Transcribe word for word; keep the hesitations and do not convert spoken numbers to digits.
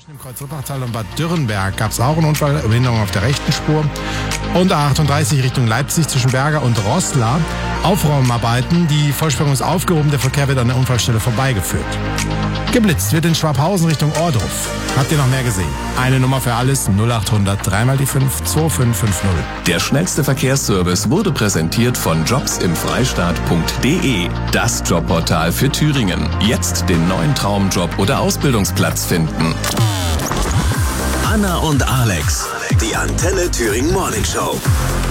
Zwischen dem Kreuz Rippertal und Bad Dürrenberg gab es auch einen Unfall, Behinderung auf der rechten Spur. Und A achtunddreißig Richtung Leipzig zwischen Berger und Roßla. Aufräumarbeiten, die Vollsperrung ist aufgehoben, der Verkehr wird an der Unfallstelle vorbeigeführt. Geblitzt wird in Schwabhausen Richtung Ohrdruf. Habt ihr noch mehr gesehen? Eine Nummer für alles, null achthundert, dreimal die fünf, zwei fünf fünf null. Der schnellste Verkehrsservice wurde präsentiert von jobs im freistaat punkt de. Das Jobportal für Thüringen. Jetzt den neuen Traumjob oder Ausbildungsplatz finden. Anna und Alex, die Antenne Thüringen Morning Show.